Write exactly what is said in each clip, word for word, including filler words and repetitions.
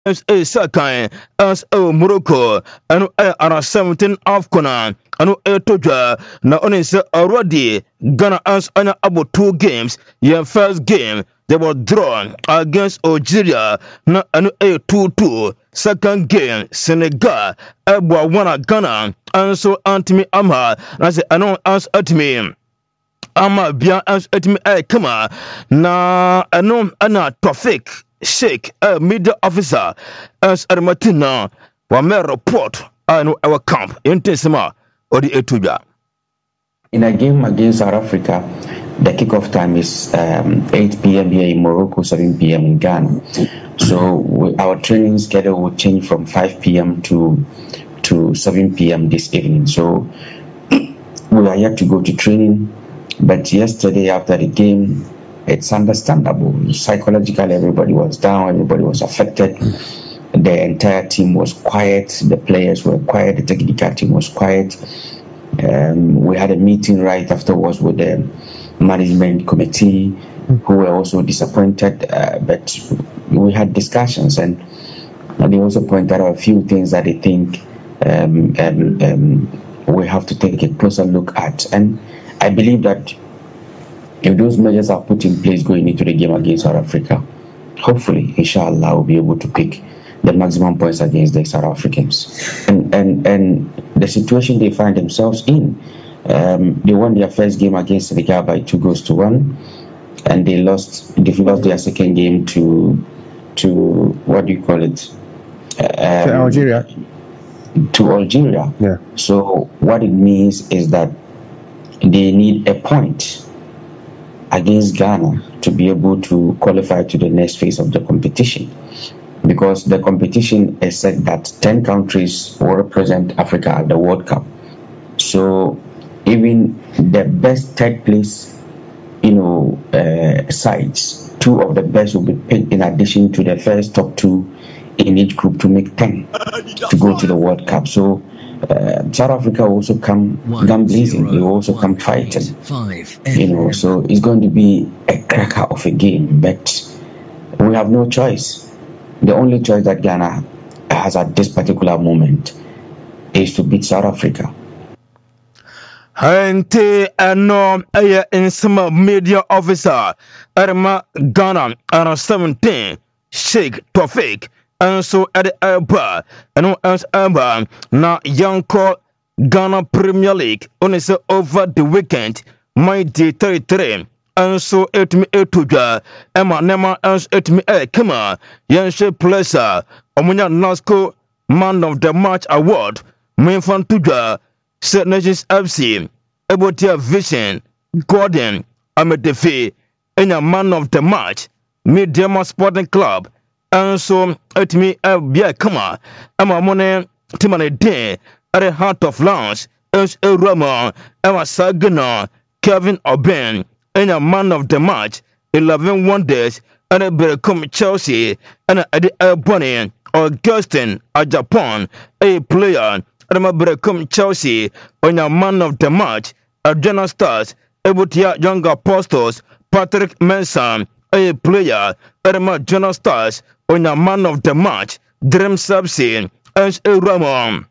as a second as a Morocco and a seventeen of Kona and a Toja. Now only say already Ghana as an about two games. Your first game they were drawn against Algeria. Now and a two two. Second game Senegal. Ebwa wana Ghana and so Antimi Ama. I say I know as at me. Ama bien as at me eh kama na ano ana traffic Sheikh a media officer as Armatina wa me report anu our camp intensima or the etuja. In a game against South Africa, the kickoff time is um, eight p.m. here in Morocco, seven p.m. in Ghana. So we, our training schedule will change from five p.m. to to seven p.m. this evening. So we are yet to go to training. But yesterday after the game, it's understandable. Psychologically, everybody was down, everybody was affected. The entire team was quiet, the players were quiet, the technical team was quiet. Um, we had a meeting right afterwards with the management committee who were also disappointed, uh, but we had discussions and they also pointed out a few things that they think um, um, um, we have to take a closer look at. And I believe that if those measures are put in place going into the game against South Africa, hopefully, inshallah, we'll be able to pick the maximum points against the South Africans. And and, and the situation they find themselves in, um, they won their first game against Senegal by two goals to one, and they lost they lost their second game to to what do you call it? Um, to Algeria. To Algeria. Yeah. So what it means is that they need a point against Ghana to be able to qualify to the next phase of the competition, because the competition is said that ten countries will represent Africa at the World Cup. So even the best third place, you know, uh, sides, two of the best will be picked in addition to the first top two in each group to make ten to go to the World Cup. So uh, South Africa will also come gun blazing. They will also come fighting. You know, so it's going to be a cracker of a game, but we have no choice. The only choice that Ghana has at this particular moment is to beat South Africa. Hante ano aya insama media officer Arma Ghana and seventeen Sheikh Tofik and so at the Alba and as Alba na Yanko Ghana Premier League on is over the weekend my day thirty-three and so it me etuja Emma Nema and it me e kama Yanshe Pleasure Omunya Nasco Man of the Match Award Minfan Tuja Set Nations F C Ebotia Vision Gordon Amedefe and a Man of the Match Mediama Sporting Club and so it me a bia kama Emma Mone Timane Day at the Heart of Lounge as a Rama Emma Sagana Kevin Oben and a Man of the Match eleven wonders and a become Chelsea and a the Bunny Augustin a Japan a player and a become Chelsea on a Man of the Match a General Stars Ebutia Young Apostles Patrick Manson a player and a General Stars on a Man of the Match Dream Subsea as a Ramon.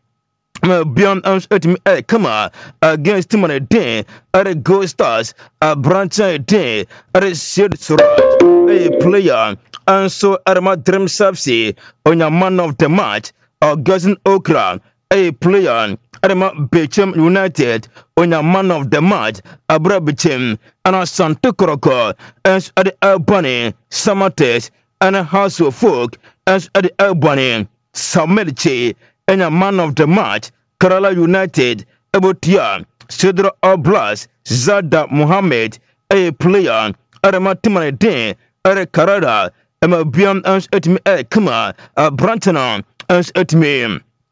Beyond us at me a kama against Timon Day at a Gold Stars a branch day at a Sid Suraj a player and so at my Dream Subsea on a Man of the Match Augustin Okra a player at my Bechem United on a Man of the Match Abra Bechem and a Santa Kroko as at the Albany Samates and a House of Folk as at the Albany Samelichi and a Man of the Match Kerala United Ebotia Cedro Oblas Zada Mohammed a player Arama Timane Day Are Karada Emma Biam as at me a Kama a Brantana as at me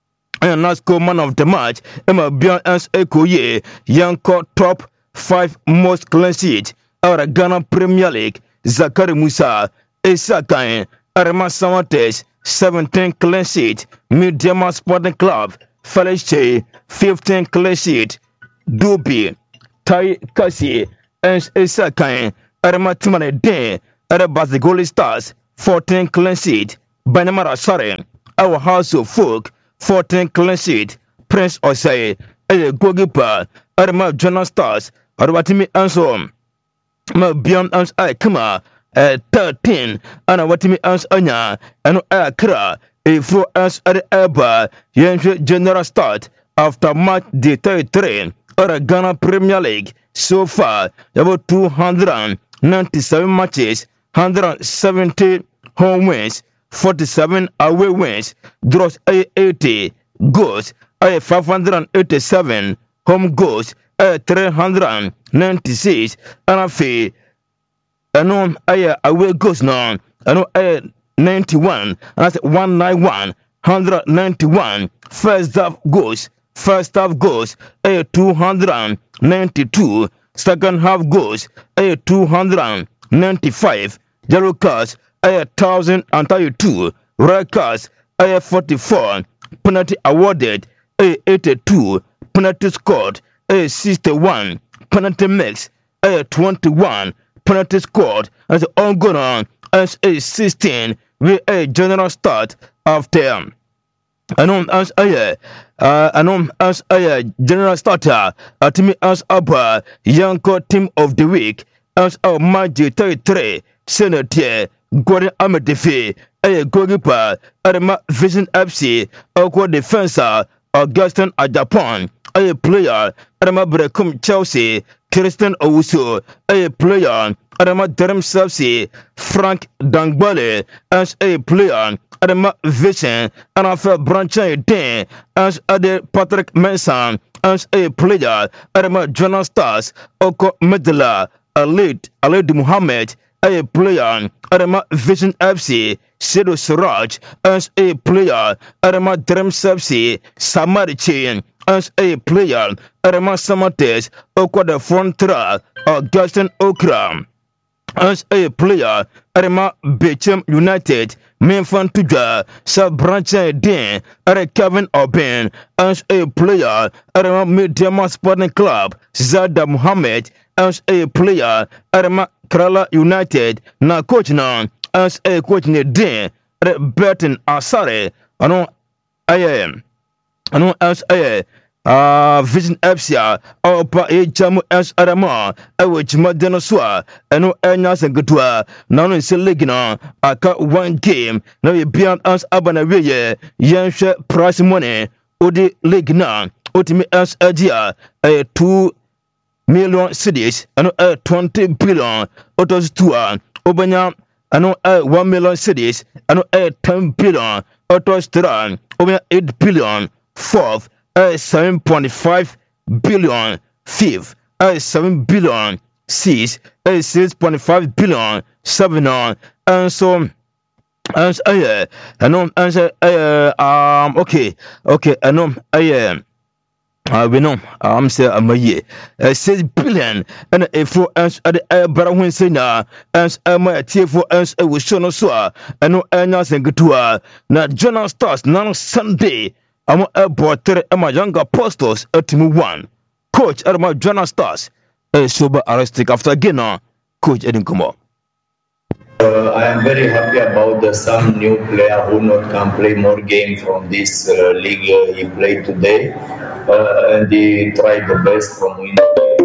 and Nasco Man of the Match Emma Biam as Ekoye Yanko top five most clean sheet our Ghana Premier League Zakari Musa Esakain Arama Samates seventeen clean sheet Mediama Sporting Club Felice fifteen clean sheet Dubi Tai Kasi and Esakain Arama Timane Day Arabas the Goalie Stars fourteen clean sheet Banamara Sare, our House of Folk, fourteen clean sheet, Prince Osei, a goalkeeper, Arma Jonah Stars, Arwatimi Anso, Ma Beyond Ans Aikama, thirteen, and Awatimi Ans Anya, and Akra, a four ans at the Eba, Yansha General Start, after match day thirty-three, or Ghana Premier League. So far, about two hundred ninety-seven matches, one hundred seventy home wins, forty-seven away wins, draws eighty, goals five hundred eighty-seven, home goals three hundred ninety-six, and a fee, and on away goals now, and on ninety-one, and that's one ninety-one, one hundred ninety-one, first half goals, first half goals two hundred ninety-two, second half goals two hundred ninety-five, yellow cards one thousand thirty-two, red cards forty-four, penalty awarded eighty-two, penalty scored sixty-one, penalty mix twenty-one, penalty scored as ongoing as a sixteen with a general start after anon as a uh, anon as a general starter at me as Abba Yanko team of the week as our Maji thirty-three Senator Gordon Amadefi a goalkeeper Arma Vision F C Aqua defensor Augustin Ajapon a player Arma Brekum Chelsea Christian Owusu a player Adama Derem Chelsea Frank Dangbale as a player Adama Vision and after branching Den as a Patrick Manson as a player Adama Jonah Stars Oko Medela Alid Alid Muhammad a player Adama Vision F C Sedo Suraj as a player Adama Derem Chelsea Samarichi as a player Adama Samates Oko the front track Augustin Okra as a player Arema Bechem United Menfan Tuja Sub Branche Den Are Kevin Oben as a player Arema Mediama Sporting Club Zada Muhammad as a player Arema Kerala United na coach na as a coach ne Den Burton Asare ano I ano as a Ah, Vision F C A, Opa E Jamu S Arama, which Madenosua, and no Ernas and Gutua, none in Seligina, I cut one game, now you beyond us Abanawe, Yansha price money, Odi Ligna, Ultimate S Adia, a two million cities, and a twenty billion, Otos Tua, Obanya, and a one million cities, and a ten billion, Otos Turan, over eight billion, fourth. seven point five billion, fifth, seven billion, six, six point five billion, seven, and so and uh, and um, and uh, um, okay, okay, and um, I uh, we know I'm say I'm a year six billion and a four and at the bara when say na and my T four and we show no so and no and nothing good to na Journal Stars now Sunday. I'm a boy, my younger apostles at team one. Coach at my Journal Stars, a sober arrestic after again, Coach Edin Kumo. Uh, I am very happy about the some new player who not can play more game from this uh, league uh, he played today, uh, and he tried the best from winning.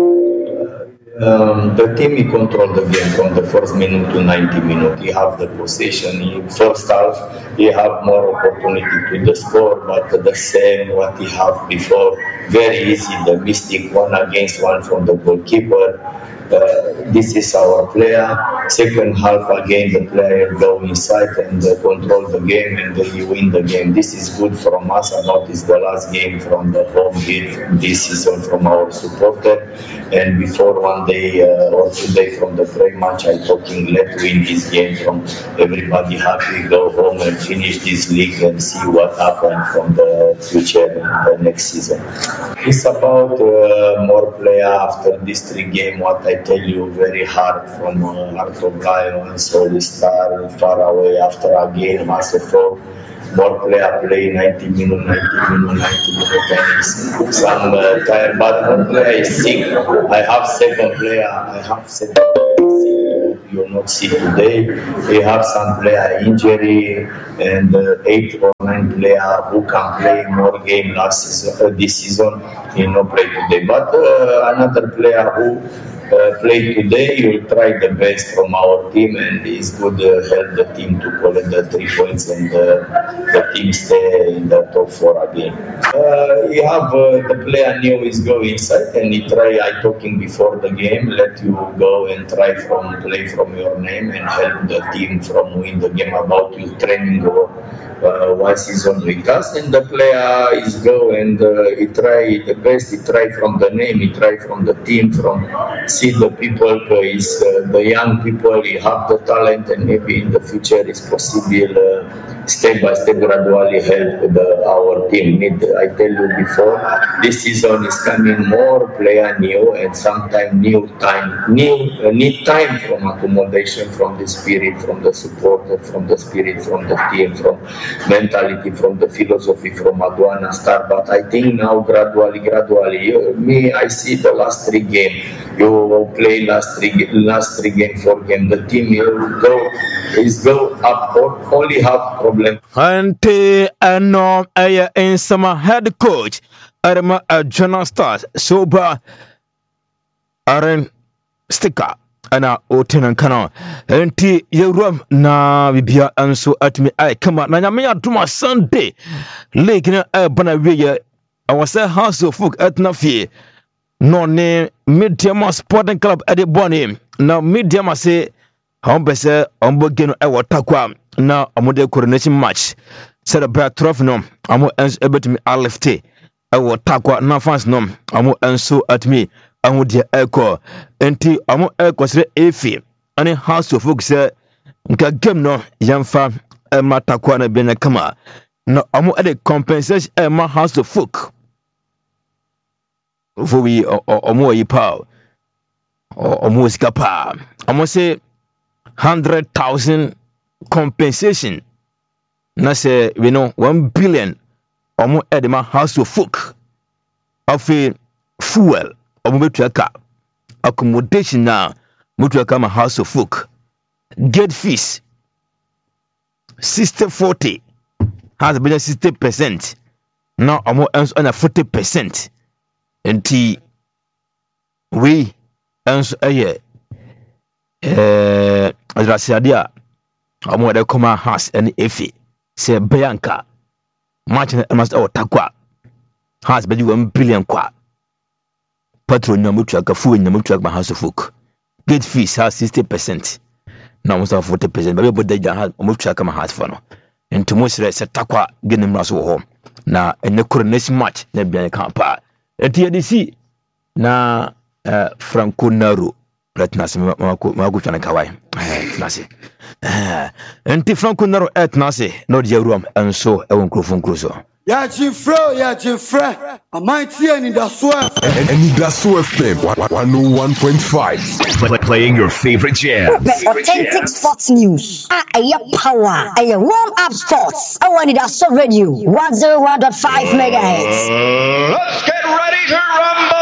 Um, the team he controlled the game from the first minute to ninety minutes. He have the possession. In first half he have more opportunity to the score, but the same what he have before. Very easy the mistake one against one from the goalkeeper. Uh, this is our player. Second half again the player go inside and uh, control the game and uh, he win the game. This is good from us. I noticed the last game from the home game this season from our supporter, and before one day uh, or today from the play match I talking let's win this game from everybody happy, go home and finish this league and see what happened from the future in the next season. It's about uh, more player after this three game. What I tell you, very hard from uh, Arthur Brian, Solistar, far away after again, Masefo. More player play ninety minutes, ninety minutes, ninety minutes tennis. Some uh, time, but one player is sick. I have second player. I have second player sick. You know. not see today. We have some player injury and uh, eight or nine player who can play more game last season, uh, this season, he not play today. But uh, another player who uh, play today, he will try the best from our team, and is good uh, help the team to collect the three points and uh, the team stay in the top four again. Uh, you have uh, the player new is go inside and he try. I talking before the game. Let you go and try from play from your name and help the team from win the game about your training or uh, one season with us. And the player is go and uh, he try the best. He try from the name. He try from the team. From see the people. Uh, is uh, the young people. He have the talent and maybe in the future it's possible. Uh, step by step, gradually help the, our team. Need I tell you before, this season is coming more player new and sometimes new time, new uh, need time from accommodation, from the spirit, from the support, from the spirit, from the team, from mentality, from the philosophy, from Aduana Star. But I think now gradually, gradually, uh, me I see the last three game. You play last three, last three game, four game. The team will go is go up or only have problem. Ante ano aya in sama head coach Arma Jonah Stars soba Aren sticker ana otenan kana enti yewram na bibia anso atmi ai kama na nyame aduma Sunday league na bana wiye awase house of folk atna fie no ne Mediama Sporting Club ade boni na Mediama say Hombese ombogeno e watakwa na amode coronation match celebrate trophy no amo ens ebetimi alifte e watakwa na fans no amo enso atmi ahudie eko enti amo eko sire efi ani house of folk say nka game no yamfa e matakwa na benya kama na amo ade compensation e ma house of folk for we omo yipa omo skapa amo say hundred thousand compensation. Na say we know one billion omo edema house of folk of fuel omo betuaka accommodation na mutuaka ma house of folk gate fees sixty forty has been sixty percent now omo ends on a forty percent enti we ends aye eh Adrasiadia amo de koma has any efi se Bianca match na must our takwa has be one billion kwa patron na mutu aka fu na mutu aka house of folk gate fees has sixty percent na almost forty percent but we dey has mutu aka ma has for no into most se takwa genim raso ho na ene coronation match na bia kan pa eti edisi na uh, Franco Naro Retnasi magu chana kawai eh nasi eh enti Franco Naro et nasi no dia ruam enso e won krofon kroso ya chifre ya chifre amaiti eni da so eni da so F M one oh one point five playing your favorite jam. Authentic sports news ah aya power aya warm up sports I want it so radio one oh one point five megahertz. Uh, let's get ready to rumble.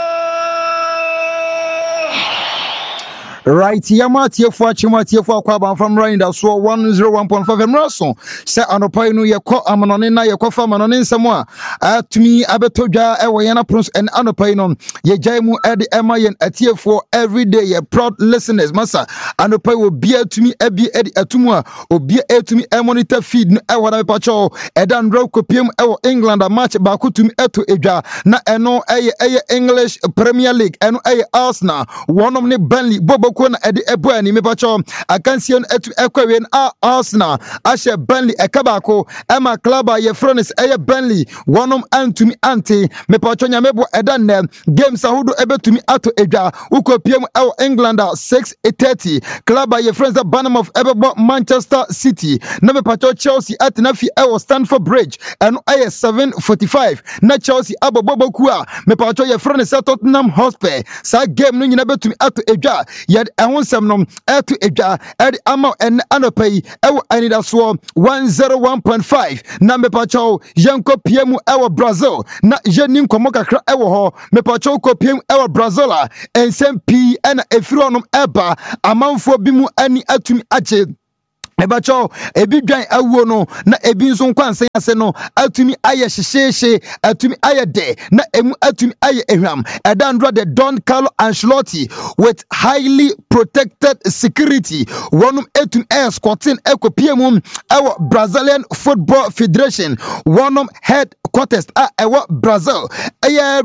Right, Yamati for Chimati for Quaban from Rain that saw one oh one point five Mrason. Say Anopainu Yako Amanona Yakofa Manonin Samoa. At me Abetoja Ewayana Prince and Anopainon Yajaimu Edi Emayan at here for every day. Ye proud listeners, Massa Anopai will be to me Ebi Edi Atumwa or be a to me a monitor feed Ewana Pacho Edan Roko P M Ewa England a match Baku to me Eto Eja na eno a English Premier League and a Arsenal one of the Burnley Bobo Kona Edi Ebuani Mepacho Akansion Etu Equarian a Arsenal Ashe Burnley Ekabako Emma Klaba ye Fronis Eye Burnley one of Antumi Anti Mepacho Nyamebo Edan Games Ahudu Ebe to me Ato Eja Uko P M L England six thirty Klaba ye friends the Bantam of Ebebo Manchester City Name Pacho Chelsea at Nafi Ewo Stanford Bridge and A seven forty-five na Chelsea Abo Bobo Kua Mepacho ye friends Tottenham Hotspur Sa game no nyina betumi Ato Eja ye yɛde ɛho nsɛm no ɛto edwa ɛde ama ɛn anɔpa yi ɛwɔ anidasoɔ one oh one point five na mepakyɛw yɛnkɔ pie mu ɛwɔ Brazil na yɛni nkɔmmɔ kakra ɛwɔ hɔ mepakyɛw kɔ pie mu ɛwɔ Brazil a nsɛm pii ɛna efiri hɔnom ɛba amanfoɔ bi mu ani atumi agye Ebacho, ebi dwan awuo no na ebi nso nkwanse ase no atumi aye hyehyehye atumi aye de na emu atumi aye ehwam edandro de Don Carlo Ancelotti with highly protected security wonum etum escorting ekopiemum ewo Brazilian Football Federation wonum headquarters a ewo Brazil eye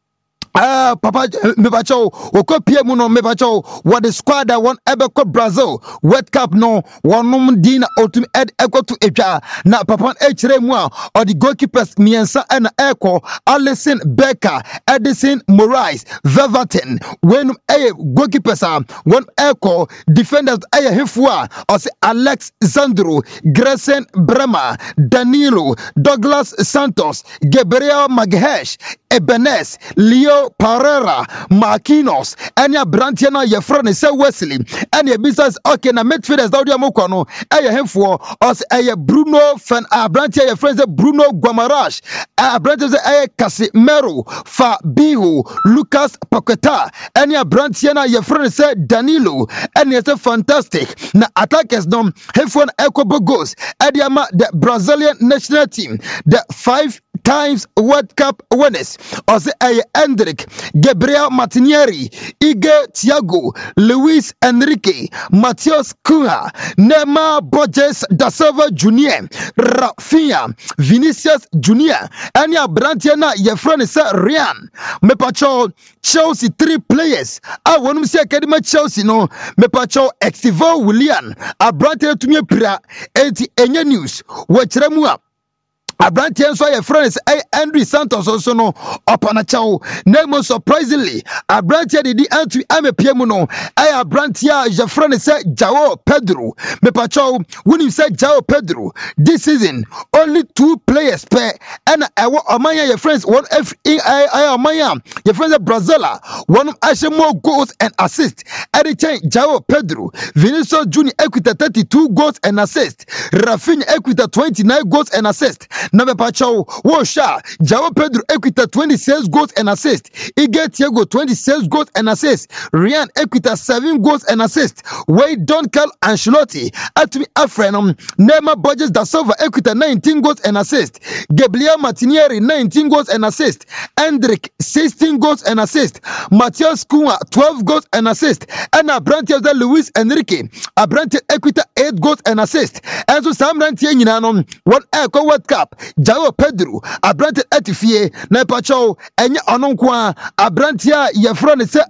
Ah, Papa Mebacho, Okopia Muno Mebacho, what the squad that won Ebeko Brazil, World Cup no, one woman Dina Otum Ed Echo to Echa, na Papa H Remwa, or the goalkeepers Miensa and Echo, Alison Becker, Edison Moraes, Vervaten, when a goalkeepers are one Echo, defenders Aya Hifua, or say Alex Zandro, Grayson Bremer, Danilo, Douglas Santos, Gabriel Maghesh, Ebenes, Leo Pereira, Marquinhos, and your Brantiana, your friend is Wesley, and your business okay, na midfielders Daudia Mokono, and your for us, a Bruno Fan, a Brantia, your friends, Bruno Guamarash, a Brantia, a Casimiro, Fabio, Lucas Paqueta, and your Brantiana, your friend said Danilo, and it's a fantastic. Na attackers nom, Hefon Echo Bogos, Adiama, the Brazilian national team, the five times World Cup winners, or say Hendrik, Gabriel Martinelli, Ige Thiago, Luis Enrique, Matheus Cunha, Neymar Borges da Silva Junior, Rafinha, Vinicius Junior, and your Brantiana, your friend is Rian, Mepacho, Chelsea, three players. I want to say Academy Chelsea, no, Mepacho, Exivo William, a Brantiana to me, Pra, eighty any news, watch them up. Abrantian so your friends eh Andrew Santos also no opanachaw name surprisingly Abrantia did antu ame piemu no eh Abrantia your friend say Jao Pedro me pachaw when you say Jao Pedro this season only two players per and I amanya your friends one F I I amanya your friends Brazila one ashe more goals and assists at the change Jao Pedro Vinicius Junior equita thirty-two goals and assists Rafinha equita twenty-nine goals and assists Nave Pacho, Washa, Jao Pedro Equita twenty-six goals and assists. Ige Thiago twenty-six goals and assists. Rian Equita seven goals and assists. Wade Don Carlo Ancelotti, Atumi Afrenum, Neymar Borges da Silva Equita nineteen goals and assists. Gabriel Martinelli nineteen goals and assists. Hendrik sixteen goals and assists. Matheus Cunha twelve goals and assists. And Abrantia da Luis Enrique, Abrantia Equita eight goals and assists. And so Sam Rantia Yinanom, one Echo World Cup. Jao Pedro, Abrantia Etifie, Nepacho, and Ononkwa, Abrantia, your friend is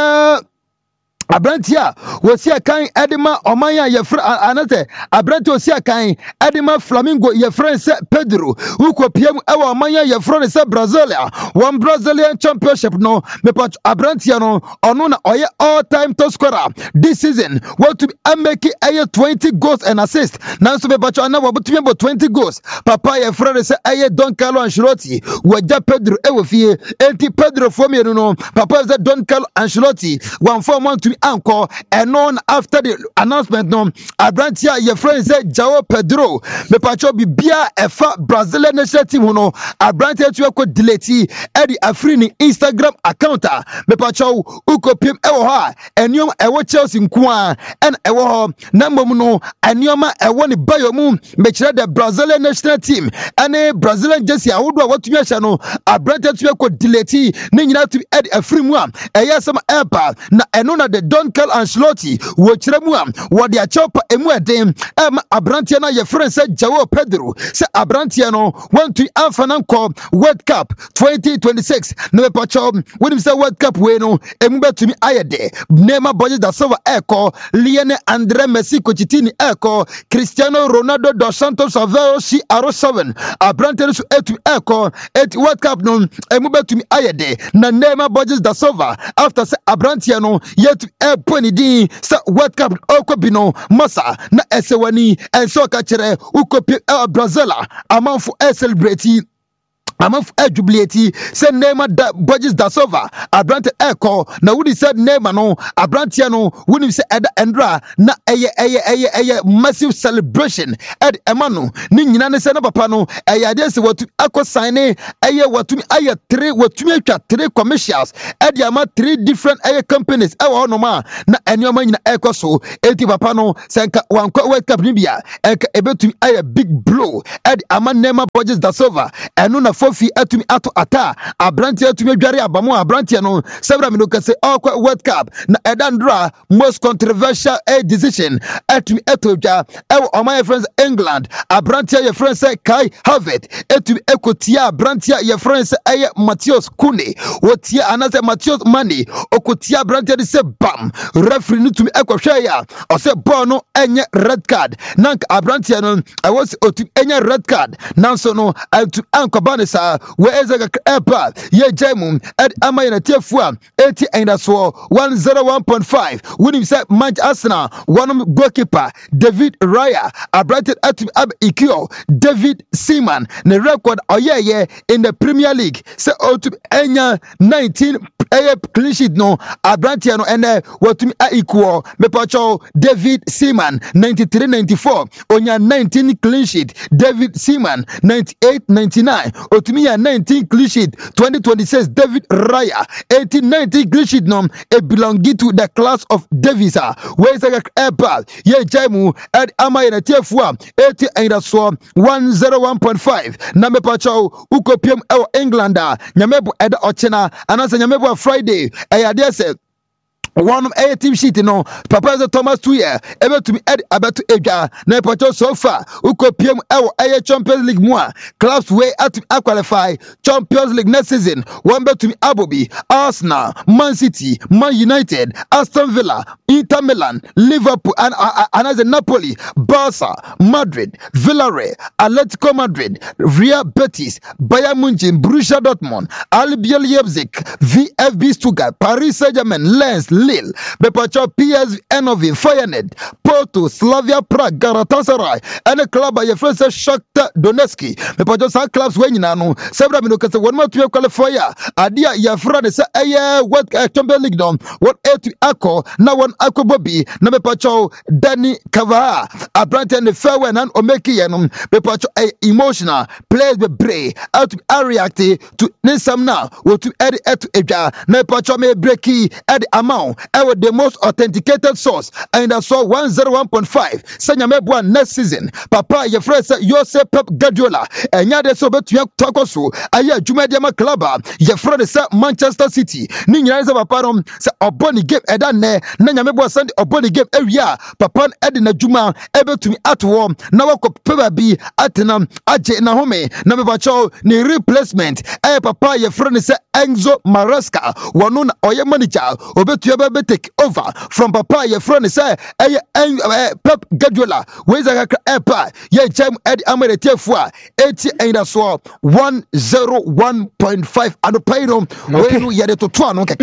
a Abrantia was here kind Edema Omaya your friend another Abrantia was here kind Edema Flamingo your friend said Pedro who could P M our Maya your friend is Brazilia one Brazilian championship no me patch Abrantia no onuna oye all time top scorer this season what to be make a twenty goals and assists now so me patch another but about twenty goals Papa your friend is a Don Carlo Ancelotti waja Pedro ewo fie enti Pedro for me no Papa is Don Carlo Ancelotti one for one to Anchor and known after the announcement no Abrantia your friend said Jao Pedro me pacho bi bia efa Brazilian national team no Abrantia to ko delete e di afrini Instagram account me pacho ukopim ewo ha eniom ewo Chelsea nkoa en ewo ho na mom no enioma ewo ne bayo mu me kire the Brazilian national team and Brazilian jersey awodo watumi ahya no Abrantia to ko delete ne nyina to e di afiri mu am eyasam epa na eno na the Don Carlo Ancelotti wochiremu am wo de achopa emu eden em Abrantia na your friend said Jao Pedro say Abrantia no want to amfananko World Cup twenty twenty-six no pacho when him say World Cup we no emu betumi ayede Neymar Borges da Silva eko Lionel Andre Messi Cochitini eko Cristiano Ronaldo dos Santos Aveiro si aro seven Abrantia so etu eko et World Cup no emu betumi ayede na Neymar Borges da Silva after say Abrantia no yet Pony D, World Cup, Okobino, Massa, na Esewani, and so catchere, Ukopi, Brazila, among for a celebrity. amaf jubilate said Neymar da Borges da Silva abrante echo na wudi said Neymar no abrante no wudi say eda endra na eye eye eye eye massive celebration ed emano ni nyina ne say na papa no eye ade se watu akọ sign eye watu eye three watu atwa three commercials ed ama three different eye companies e wo no ma na enoma nyina ekọ so enti papa no senka wanko World Cup ni bia enka ebetum eye big blow ed ama Neymar Borges da Silva enu na fi atumi ato ata abranti atumi dware abamu abranti no sebra mi kase okwa World Cup na edandra most controversial a decision atumi etodwa e o my friends England abranti your friends say Kai Havertz atumi ekotia abranti your friends say Matheus Kune wotia anase Matheus Mane okotia abranti de say bam referee nutumi ekohwe ya o say ball no enye red card nank abranti no I was otumi enye red card nanso no atu ankobanisa where is a airport ye jamu at amayana tiafua eighty and that's one oh one point five winning set match Arsenal one goalkeeper David Raya abrated at ab ikio David Seaman the record oh yeah yeah in the Premier League say oh to enya nineteen a clean sheet no abrantiano and what me equal mepacho David Seaman ninety-three ninety-four onya nineteen clean sheet David Seaman ninety-eight ninety-nine otumia nineteen clean sheet twenty twenty-six David Raya eighteen ninety clean sheet no it belong to the class of Davis where is a airport ye jaimu at amaya tiafua eighty and so one oh one point five na mepacho ukopiem e Englanda nyamebu eda ochena anasa nyamebu Friday ayade say one of a team sheet no papa Thomas Tuye ebe to me ed abeto eja na epacho so far ukopiem e aye Champions League moi clubs way at qualify Champions League next season one bet to me Abobi Arsenal Man City Man United Aston Villa Inter Milan Liverpool and uh, and as Napoli Barca Madrid Villarreal Atletico Madrid Real Betis Bayern Munich Borussia Dortmund R B Leipzig V F B Stuttgart Paris Saint-Germain Lens Lille, Bepacho P S V Eindhoven, Feyenoord, Porto, Slavia Prague, Galatasaray, and a club by your friend Shakhtar Donetsk. Bepacho some clubs when you know, several minutes one more to qualify. Adia your friend say eh what Champions League done, what A to Ako, now one Ako Bobby, na Bepacho Danny Kava, a brand and the fairway and Omeki Yanum, Bepacho emotional, plays the bray, out to react to Nisamna, or to add it to Eja, Nepacho me breaky at the amount. I was the most authenticated source, and I saw one oh one point five. Sanyamebwa next season. Papa, your friend said, you say Pep Guardiola, and yada so bet you talk also. Aya Jumadiama Club, your friend said Manchester City. Ninya is a paparum, say Oboni game Edane, Nanyamebwa Sunday Oboni game every year. Papa Edina Juma, able to me at warm. Now I could be Atenam, Aje Nahome, Namabacho, ni replacement. Aya Papa, your friend said Enzo Maresca, one or your manager. Obet you ever take over from Papa, your friend say, eh, eh, Pep Guardiola, where's a airport? Ye jam Ed Amere Tiafua, eighty and a so one oh one point five. And the payroom, when you had to turn on.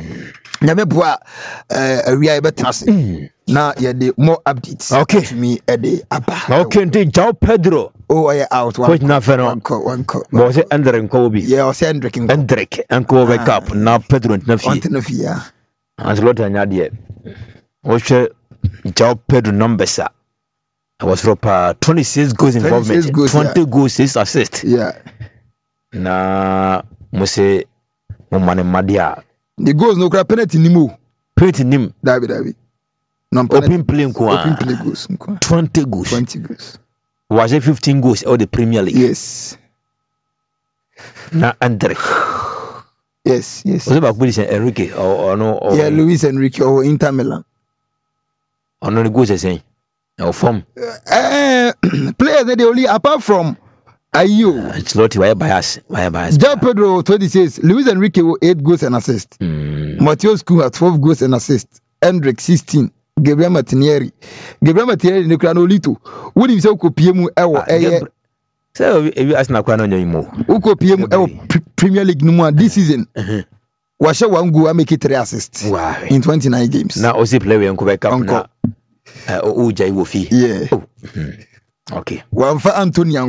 Nyamebwa, uh, we are better. Now, yeah, the more updates. Okay, to me, a day. Okay, indeed, João Pedro. Oh, I out one. Which Nafeno, one call, one call. Was it Andre and Kobe? Yeah, I was Hendrick and Hendrick and Kobe Cup. Now Pedro and Nafi. As a lot of Nadia. What's João Pedro numbers? I was for twenty-six goals involvement, goals, twenty yeah. goals, six assists. Yeah. Na Mose Mumane Madia. The goals no crap penalty ni mo. Penalty nim. David David. Open play nko. Open play goals. Twenty goals. Twenty goals. Was it fifteen goals or the Premier League? Yes. Na Andre. Yes, yes. Was it about Luis Enrique or, or no? Or, yeah, Luis Enrique or Inter Milan. Or no, the goals are saying. Or from. Uh, players that they only apart from Ayu. It's not why bias. Why bias. João Pedro twenty-six. Luis Enrique with eight goals and assists. Mm. Matheus Cunha twelve goals and assists. Hendrick sixteen. Gabriel Martinelli. Gabriel Martinelli ne kura no lito. Wodi se ko pie mu ewo eye. So if you ask na kwa no nyimo. Uko pie mu ewo Premier League no mu this season. Uh-huh. Washe one goal and make it three assists. Wow. In twenty-nine games. Na osi play we nko be cup na. Eh o jai wo fi. Yeah. Oh. Mm-hmm. Okay. One for Anthony Anko.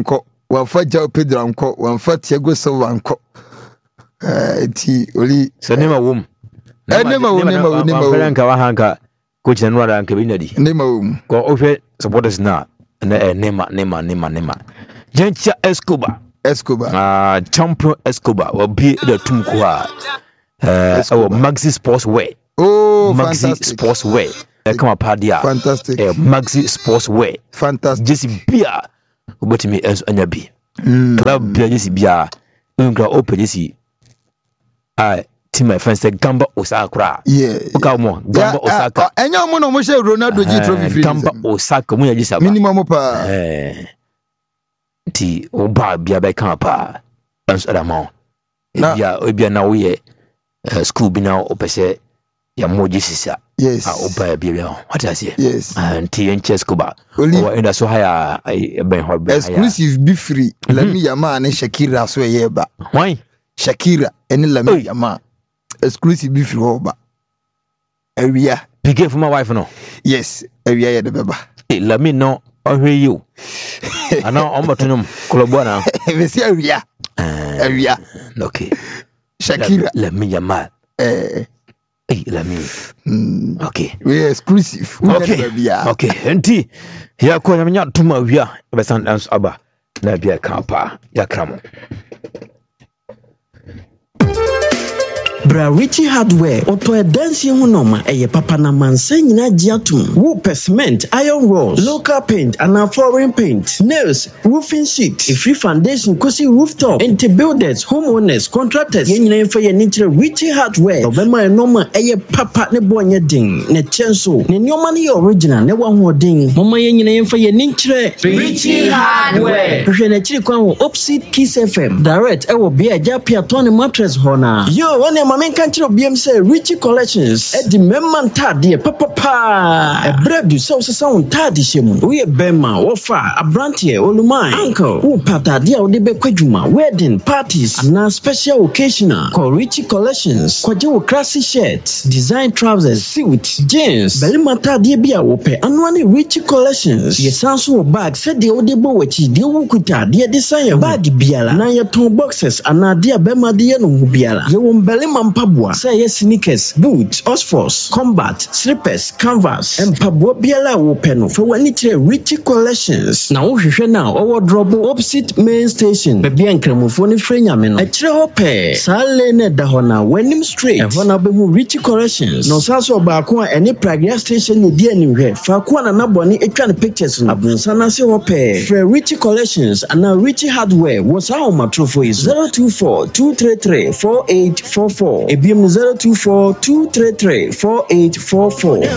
wamfa João Pedro anko, wamfa Thiago Silva anko. Eh ti oli so nema wom. Eh nema wom nema wom nema wom. Nka wa hanka coach na nwara nka bi nadi. Nema wom. Ko ohwe supporters na na nema nema nema nema. Gentia Escobar. Escobar. Ah, champion Escobar. Obi the tumko a. Eh, our Maxi Sportswear. Oh, Maxi fantastic. Sportswear. Eh, come up dia. Fantastic. Eh, Maxi Sportswear. Fantastic. Jesse Bia. Obetimi enso anya bi. Mm. Club Bia Jesse Bia. Ungra open Jesse. Ah, team my friends say Gamba Osaka. Yeah. Oka mo Gamba Osaka. Enya mo no mo she Ronaldo G trophy free. Gamba Osaka mo ya Jesse ba. Minimum pa. Eh. Ti oba bia be kan pa. Enso adamo. Na Bia obia na wo ye school bi na opese ya moji sisa. Yes. Ah, oba bia bia. What I say? Yes. Anti enche Escobar. Oli O enda so haya ben hobe. exclusive be free. Lami Yama and Shakira so ye ba. Why? Shakira and Lami Yama. Exclusive be free hoba. Area. Pique for my wife no. Yes, area the beba. Eh, let me know. I hear you. I know I'm about to know. Colabora. We see area. Area. Okay. Shakira. Let me Yamal. Eh. Hey, let me. Mm. Okay. We exclusive. Okay. Okay. Enti. Ya kwa nyamnya tuma wia. Besan dance aba. Na bia kapa. Ya kramo. Bra Richie Hardware oto edansi ho noma eye papa na mansa nyina giatum wo cement iron rolls local paint and flooring paint nails roofing sheet a free foundation kosi rooftop into builders homeowners contractors ye nyina fa ye nitre Richie Hardware obema noma eye papa ne bonya din ne chenso ne nyoma ne original ne wa ho din mama ye nyina fa ye nitre Richie Hardware hwe na chiri kwa ho opposite Kiss F M direct e wo bia japia ton mattress hona yo one Mamen kanchiro B M say Richie Collections e di memman tade papa pa e bredu so so on tade shemu we bema wo fa abrantie olumai uncle wo patade a wo de be kwadwuma wedding parties na special occasional call Richie Collections kwaje wo classy shirts design trousers suit jeans belima tade bia wo pe anu ani Richie Collections ye sanso wo bag said de wo de bo wachi de wo kuta de design bag biala na ye ton boxes ana de bema de ye no biala ye wo belima mpaboa say yes sneakers boots oxfords combat slippers canvas mpaboa biala wo pe no for wani tire Richie Collections na wo hwehwe na owo drop opposite main station be bia nkramofo ne frenya me no a kire ho pe sale ne da ho na wanim straight e ho na be hu Richie Collections no saso baako a ene pragia station ne di ani hwe fa ko na nabone etwa ne pictures no abunsa na se ho pe for Richie Collections and Richie Hardware was how matrofo is zero two four two three three four eight four four. Ebiem zero two four two three three four eight four four.